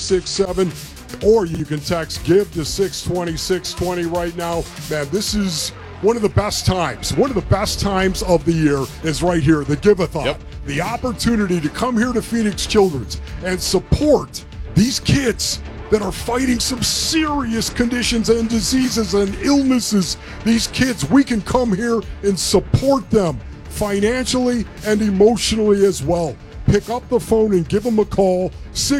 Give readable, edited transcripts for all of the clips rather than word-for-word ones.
620-620, or you can text GIVE to 620-620 right now. Man, this is one of the best times. One of the best times of the year is right here, the Give-a-thon. Yep. The opportunity to come here to Phoenix Children's and support these kids that are fighting some serious conditions and diseases and illnesses. These kids, we can come here and support them financially and emotionally as well. Pick up the phone and give them a call,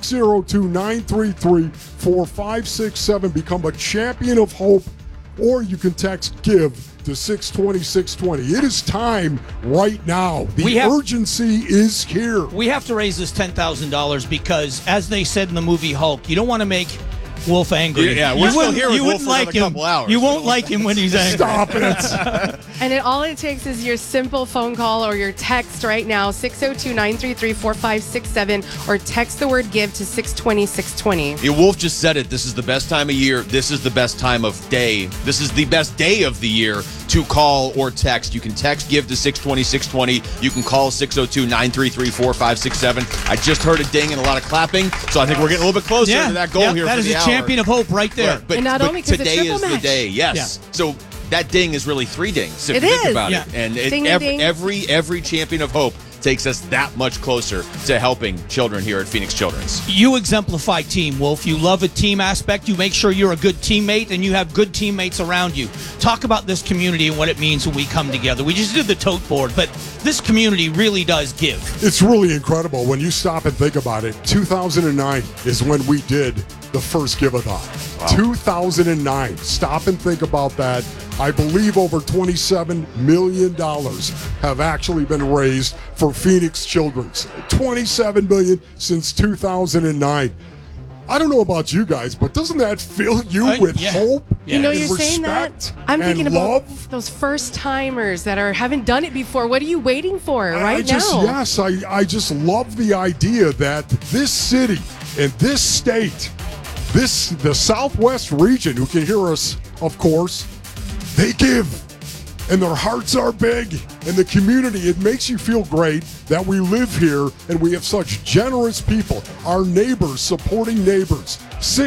602-933-4567. Become a champion of hope, or you can text GIVE to 620-620. It is time right now. The urgency is here. We have to raise this $10,000 because, as they said in the movie Hulk, you don't want to make Wolf angry. Yeah, we're still here with Wolf for another couple hours. You won't like him when he's angry. Stop it. And all it takes is your simple phone call or your text right now, 602-933-4567, or text the word GIVE to 620-620. Yeah, Wolf just said it. This is the best time of year. This is the best time of day. This is the best day of the year to call or text. You can text GIVE to 620-620. You can call 602-933-4567. I just heard a ding and a lot of clapping, so I think we're getting a little bit closer to that goal here that for is the a hour. Champion of hope right there. Right, but, And not but only 'cause it's today triple is the match. day. Yes. Yeah. So that ding is really 3 dings if It you think is. about Yeah. it. And Ding, ding. every Champion of Hope takes us that much closer to helping children here at Phoenix Children's. You exemplify team, Wolf. You love a team aspect. You make sure you're a good teammate, and you have good teammates around you. Talk about this community and what it means when we come together. We just did the tote board, but this community really does give. It's really incredible when you stop and think about it. 2009 is when we did the first Give-a-thon. Wow. 2009. Stop and think about that. I believe over $27 million have actually been raised for Phoenix Children's. $27 million since 2009. I don't know about you guys, but doesn't that fill you with hope? You know, and you're saying that. respect I'm thinking and about love? those first timers that haven't done it before. What are you waiting for right now? Yes, I just love the idea that this city and this state, the Southwest region, who can hear us, of course, they give, and their hearts are big, and the community, it makes you feel great that we live here and we have such generous people, our neighbors supporting neighbors.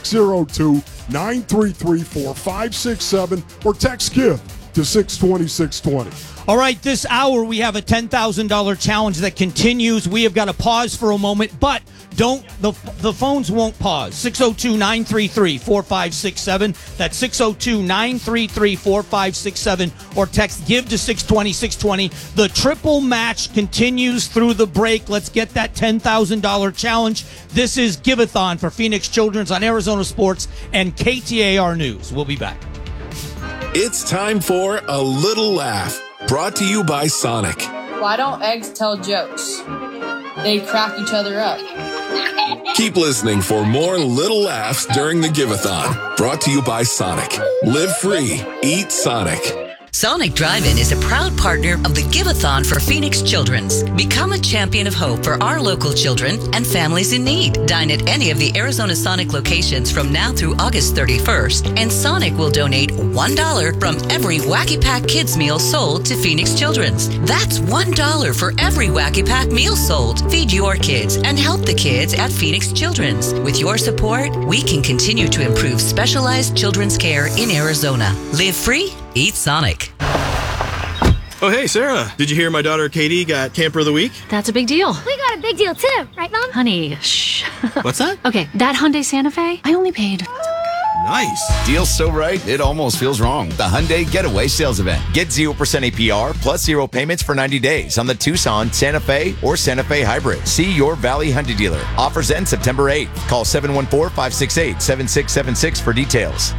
602-933-4567, or text GIVE to 620-620. All right, this hour we have a $10,000 challenge that continues. We have got to pause for a moment, but the phones won't pause. 602-933-4567. That's 602-933-4567, or text GIVE to 620-620. The triple match continues through the break. Let's get that $10,000 challenge. This is Give-a-thon for Phoenix Children's on Arizona Sports and KTAR News. We'll be back. It's time for A Little Laugh, brought to you by Sonic. Why don't eggs tell jokes? They crack each other up. Keep listening for more little laughs during the Give-a-thon, brought to you by Sonic. Live free, eat Sonic. Sonic Drive-In is a proud partner of the Give-a-thon for Phoenix Children's. Become a champion of hope for our local children and families in need. Dine at any of the Arizona Sonic locations from now through August 31st, and Sonic will donate $1 from every Wacky Pack Kids meal sold to Phoenix Children's. That's $1 for every Wacky Pack meal sold. Feed your kids and help the kids at Phoenix Children's. With your support, we can continue to improve specialized children's care in Arizona. Live free, eat Sonic. Oh, hey, Sarah. Did you hear my daughter Katie got Camper of the Week? That's a big deal. We got a big deal too, right, Mom? Honey, shh. What's that? Okay, that Hyundai Santa Fe, I only paid. Nice. Deal's so right, it almost feels wrong. The Hyundai Getaway Sales Event. Get 0% APR plus 0 payments for 90 days on the Tucson, Santa Fe, or Santa Fe Hybrid. See your Valley Hyundai dealer. Offers end September 8th. Call 714-568-7676 for details.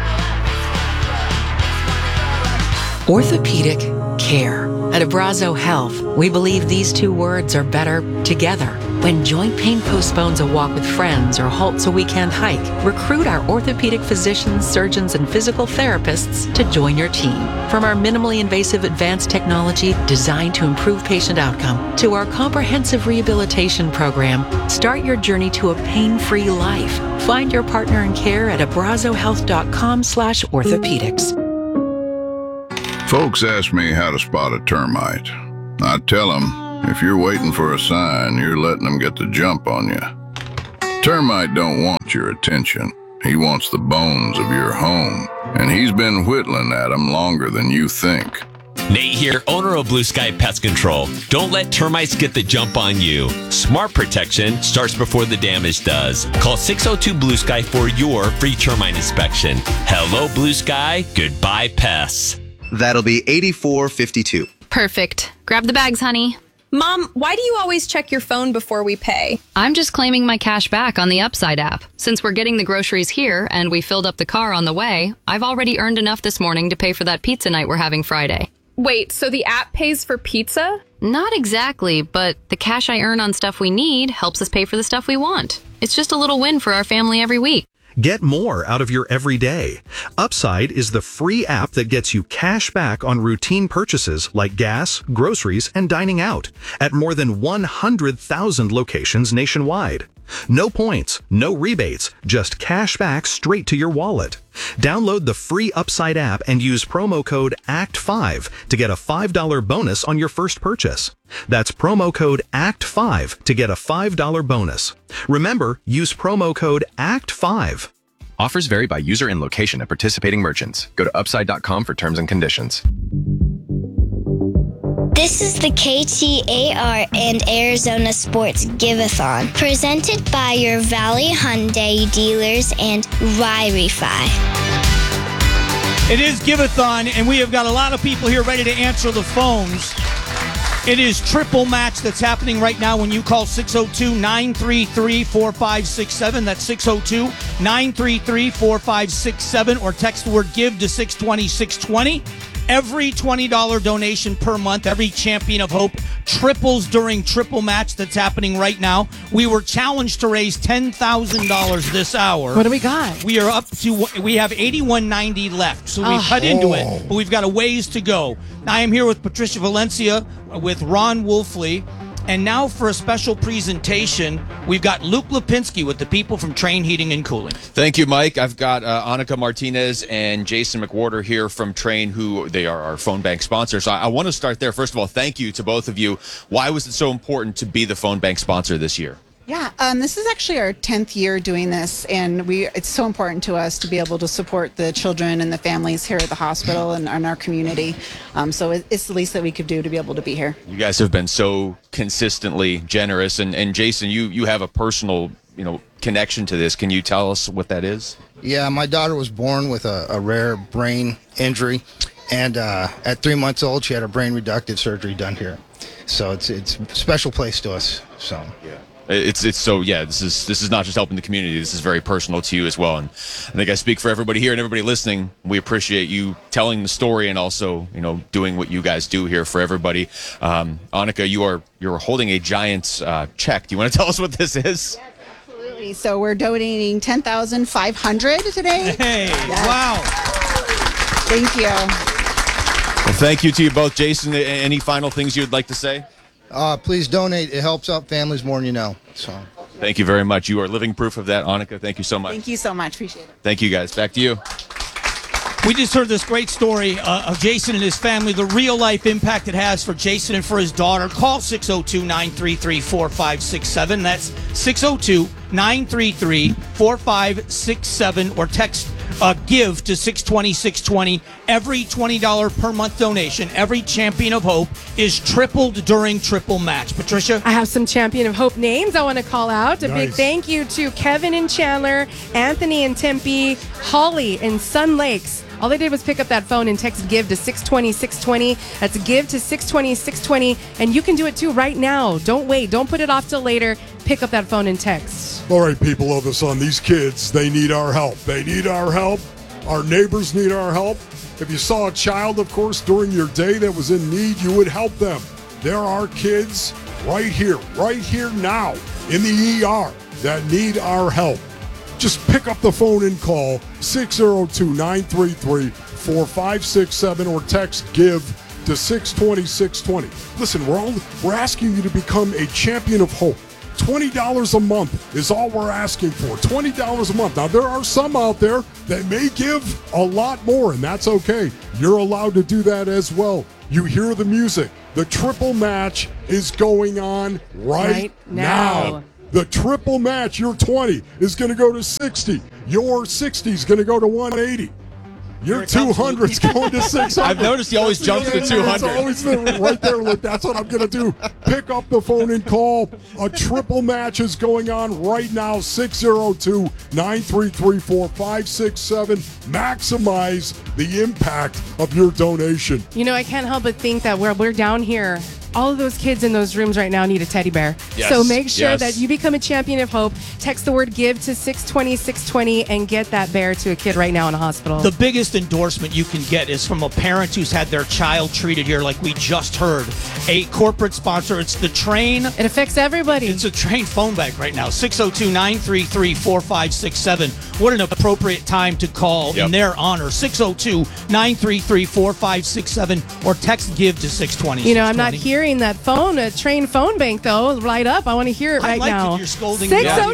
Orthopedic care. At Abrazo Health, we believe these two words are better together. When joint pain postpones a walk with friends or halts a weekend hike, recruit our orthopedic physicians, surgeons, and physical therapists to join your team. From our minimally invasive advanced technology designed to improve patient outcome to our comprehensive rehabilitation program, start your journey to a pain-free life. Find your partner in care at abrazohealth.com/orthopedics. Folks ask me how to spot a termite. I tell them, if you're waiting for a sign, you're letting them get the jump on you. Termite don't want your attention. He wants the bones of your home, and he's been whittling at them longer than you think. Nate here, owner of Blue Sky Pest Control. Don't let termites get the jump on you. Smart protection starts before the damage does. Call 602 Blue Sky for your free termite inspection. Hello, Blue Sky. Goodbye, pests. That'll be $84.52. Perfect. Grab the bags, honey. Mom, why do you always check your phone before we pay? I'm just claiming my cash back on the Upside app. Since we're getting the groceries here and we filled up the car on the way, I've already earned enough this morning to pay for that pizza night we're having Friday. Wait, so the app pays for pizza? Not exactly, but the cash I earn on stuff we need helps us pay for the stuff we want. It's just a little win for our family every week. Get more out of your everyday. Upside is the free app that gets you cash back on routine purchases like gas, groceries, and dining out at more than 100,000 locations nationwide. No points, no rebates, just cash back straight to your wallet. Download the free Upside app and use promo code ACT5 to get a $5 bonus on your first purchase. That's promo code ACT5 to get a $5 bonus. Remember, use promo code ACT5. Offers vary by user and location at participating merchants. Go to upside.com for terms and conditions. This is the KTAR and Arizona Sports Give-a-thon, presented by your Valley Hyundai dealers and Wi-Fi. It is Give-a-thon, and we have got a lot of people here ready to answer the phones. It is triple match that's happening right now when you call 602-933-4567. That's 602-933-4567, or text the word GIVE to 620-620. Every $20 donation per month, every Champion of Hope triples during triple match that's happening right now. We were challenged to raise $10,000 this hour. What do we got? We are up to, we have $81.90 left, so we've cut into it, but we've got a ways to go. I am here with Patricia Valencia, with Ron Wolfley, and now for a special presentation, we've got Luke Lipinski with the people from Train Heating and Cooling. Thank you, Mike. I've got Annika Martinez and Jason McWhorter here from Train, who they are our phone bank sponsor. So I want to start there. First of all, thank you to both of you. Why was it so important to be the phone bank sponsor this year? Yeah, this is actually our 10th year doing this, and it's so important to us to be able to support the children and the families here at the hospital and in our community. So it's the least that we could do to be able to be here. You guys have been so consistently generous, and Jason, you have a personal, connection to this. Can you tell us what that is? Yeah, my daughter was born with a rare brain injury, and at 3 months old, she had a brain reductive surgery done here. So it's a special place to us. So yeah. This is not just helping the community. This is very personal to you as well. And I think I speak for everybody here and everybody listening. We appreciate you telling the story and also, doing what you guys do here for everybody. Annika, you're holding a Giants check. Do you want to tell us what this is? Yes, absolutely. So we're donating $10,500 today. Hey, yes. Wow. Thank you. Well, thank you to you both. Jason, any final things you'd like to say? Please donate. It helps out families more than you know. So, thank you very much. You are living proof of that, Annika. Thank you so much. Thank you so much. Appreciate it. Thank you, guys. Back to you. We just heard this great story of Jason and his family, the real-life impact it has for Jason and for his daughter. Call 602-933-4567. That's 602-933-4567, or text GIVE to 620-620. Every $20 per month donation, every Champion of Hope is tripled during triple match. Patricia? I have some Champion of Hope names I want to call out. A Nice. big thank you to Kevin in Chandler, Anthony in Tempe, Holly in Sun Lakes. All they did was pick up that phone and text GIVE to 620-620. That's GIVE to 620-620. And you can do it too right now. Don't wait. Don't put it off till later. Pick up that phone and text. All right, people of the sun, these kids, they need our help. They need our help. Our neighbors need our help. If you saw a child, of course, during your day that was in need, you would help them. There are kids right here now in the ER that need our help. Just pick up the phone and call 602-933-4567 or text GIVE to 620-620. Listen, we're asking you to become a Champion of Hope. $20 a month is all we're asking for. $20 a month. Now, there are some out there that may give a lot more, and that's okay. You're allowed to do that as well. You hear the music. The triple match is going on right now. The triple match, your 20 is going to go to 60. Your 60 is going to go to 180. Your 200 is going to 600. I've noticed he always jumps to 200. It's always right there. Look, that's what I'm going to do. Pick up the phone and call. A triple match is going on right now. 602-933-4567. Maximize the impact of your donation. You know, I can't help but think that we're down here. All of those kids in those rooms right now need a teddy bear. Yes, So make sure yes. that you become a champion of hope. Text the word GIVE to 620-620 and get that bear to a kid right now in a hospital. The biggest endorsement you can get is from a parent who's had their child treated here, like we just heard. A corporate sponsor. It's the Train. It affects everybody. It's a Train phone bank right now. 602-933-4567. What an appropriate time to call in their honor. 602-933-4567 or text GIVE to 620. You know, I'm not hearing that phone, a Train phone bank, though, light up. I want to hear it right now. You're scolding me.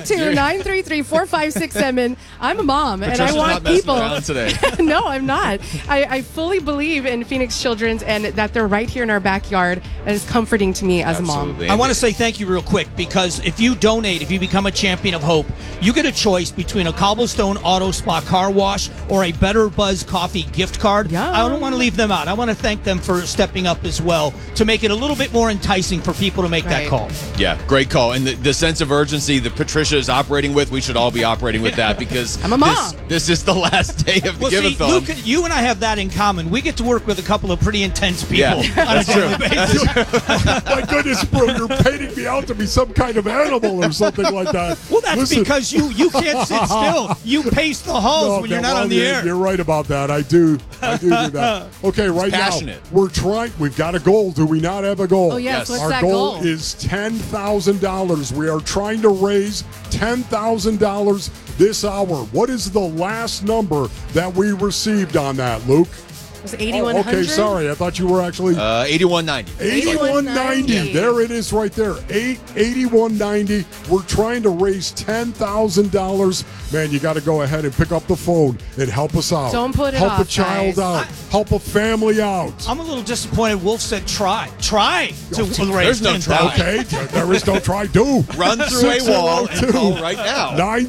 602-933-4567. I'm a mom, and I Patricia's want not messing people. around today. No, I'm not. I fully believe in Phoenix Children's and that they're right here in our backyard. That is comforting to me as a mom. I want to say thank you real quick because if you donate, if you become a champion of hope, you get a choice between a Cobblestone Auto Spa car wash or a Better Buzz Coffee gift card. Yeah. I don't want to leave them out. I want to thank them for stepping up as well to make it a little bit more enticing for people to make that call. Yeah, great call. And the sense of urgency that Patricia is operating with, we should all be operating with that because I'm a mom. This is the last day of the Give-a-thon. Luke, you and I have that in common. We get to work with a couple of pretty intense people Yeah, on a that's true. daily basis. My goodness, bro, you're painting me out to be some kind of animal or something like that. Well, that's because you can't sit still. You pace the halls when you're not on the air. You're right about that. I do do that. Okay, right passionate. now, we're trying. We've got a goal. Do we not have a goal? Oh, yes. What's Our that goal goal? is $10,000. We are trying to raise $10,000 this hour. What is the last number that we received on that, Luke? It was 8,100. Okay, sorry. I thought you were actually 8190. 8190. There it is right there. 8190. We're trying to raise $10,000. Man, you got to go ahead and pick up the phone and help us out. Don't put it help off, a child guys. out. Help a family out. I'm a little disappointed. Wolf said try to raise There's no try. Okay, there is no try. Do. Run through a wall and call right now.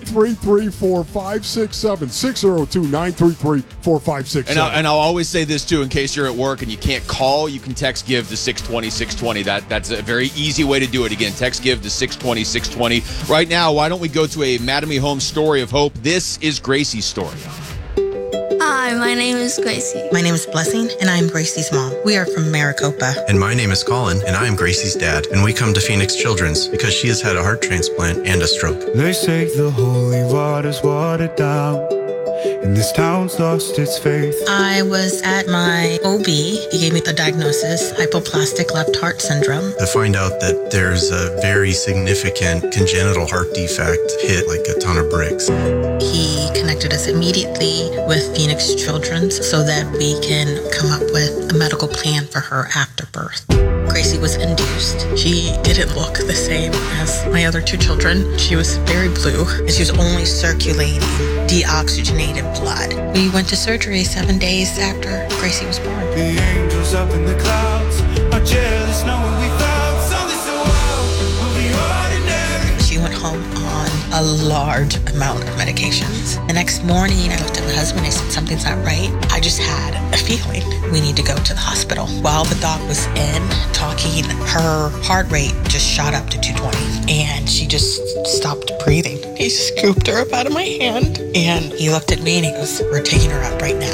933-4567. 602-933-4567. And I'll always say this too, in case you're at work and you can't call, you can text GIVE to 620-620. That's a very easy way to do it. Again, text GIVE to 620-620. Right now, why don't we go to a Mattamy Homes story of hope? This is Gracie's story. Hi, my name is Gracie. My name is Blessing, and I'm Gracie's mom. We are from Maricopa. And my name is Colin, and I am Gracie's dad. And we come to Phoenix Children's because she has had a heart transplant and a stroke. They say the holy water's watered down, and this town's lost its faith. I was at my OB. He gave me the diagnosis, hypoplastic left heart syndrome. To find out that there's a very significant congenital heart defect hit like a ton of bricks. He connected us immediately with Phoenix Children's so that we can come up with a medical plan for her after birth. Gracie was induced. She didn't look the same as my other two children. She was very blue, and she was only circulating deoxygenated blood. We went to surgery 7 days after Gracie was born. The angels up in the clouds are jealous knowing we found something so wild will be ordinary. She went home on a large amount of medications. The next morning, I looked at my husband. I said, something's not right. I just had a feeling we need to go to the hospital. While the doc was in talking, her heart rate just shot up to 220, and she just stopped breathing. He scooped her up out of my hand, and he looked at me and he goes, we're taking her up right now.